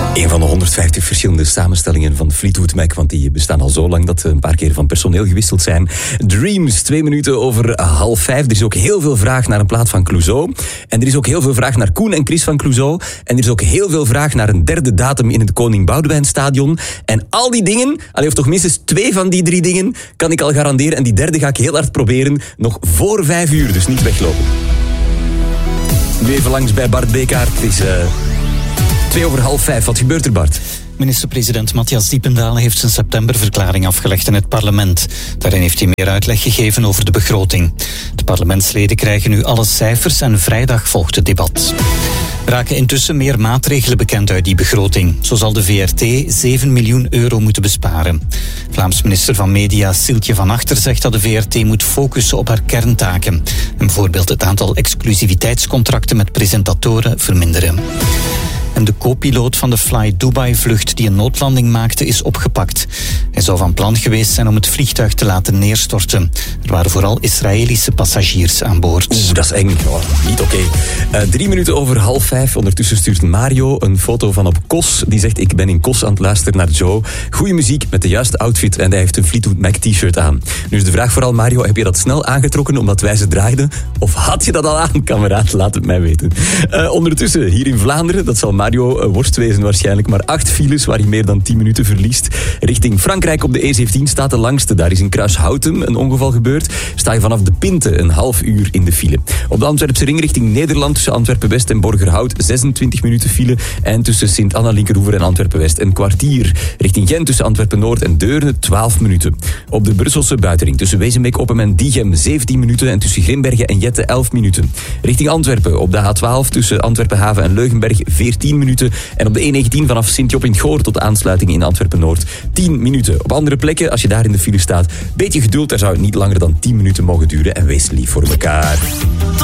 Een van de 150 verschillende samenstellingen van Fleetwood Mac, want die bestaan al zo lang dat een paar keer van personeel gewisseld zijn. Dreams, 2 minuten over 4:30. Er is ook heel veel vraag naar een plaat van Clouseau. En er is ook heel veel vraag naar Koen en Chris van Clouseau. En er is ook heel veel vraag naar een derde datum in het Koning Boudewijnstadion. En al die dingen, of toch minstens 2 van die 3 dingen, kan ik al garanderen. En die derde ga ik heel hard proberen, nog voor 5 uur, dus niet weglopen. Nu even langs bij Bart Bekaert. Het is 4:02. Wat gebeurt er, Bart? Minister-president Matthias Diependalen heeft zijn septemberverklaring afgelegd in het parlement. Daarin heeft hij meer uitleg gegeven over de begroting. De parlementsleden krijgen nu alle cijfers en vrijdag volgt het debat. Er raken intussen meer maatregelen bekend uit die begroting. Zo zal de VRT 7 miljoen euro moeten besparen. Vlaams minister van Media Siltje van Achter zegt dat de VRT moet focussen op haar kerntaken. En bijvoorbeeld het aantal exclusiviteitscontracten met presentatoren verminderen. En de co-piloot van de Fly Dubai-vlucht die een noodlanding maakte is opgepakt. Hij zou van plan geweest zijn om het vliegtuig te laten neerstorten. Er waren vooral Israëlische passagiers aan boord. Dat is eng. Oh, niet oké. 3 minuten over 4:30. Ondertussen stuurt Mario een foto van op Kos. Die zegt, ik ben in Kos aan het luisteren naar Joe. Goeie muziek met de juiste outfit en hij heeft een Fleetwood Mac t-shirt aan. Nu is de vraag vooral, Mario, heb je dat snel aangetrokken omdat wij ze draaiden? Of had je dat al aan, kameraad? Laat het mij weten. Ondertussen, hier in Vlaanderen, dat zal Mario worst wezen waarschijnlijk, maar 8 files waar je meer dan 10 minuten verliest. Richting Frankrijk op de E17 staat de langste. Daar is in Kruishoutem een ongeval gebeurd. Sta je vanaf de Pinte een half uur in de file. Op de Antwerpse ring richting Nederland tussen Antwerpen-West en Borgerhout 26 minuten file. En tussen Sint-Anna-Linkeroever en Antwerpen-West een kwartier. Richting Gent tussen Antwerpen-Noord en Deurne 12 minuten. Op de Brusselse buitenring tussen Wezenbeek, Oppem en Diegem 17 minuten en tussen Grimbergen en Jette 11 minuten. Richting Antwerpen op de A12 tussen Antwerpen-Haven en Leugenberg 14 minuten. En op de E19 vanaf Sint-Job in het Goor tot de aansluiting in Antwerpen-Noord 10 minuten. Op andere plekken, als je daar in de file staat, beetje geduld, daar zou het niet langer dan 10 minuten mogen duren. En wees lief voor elkaar.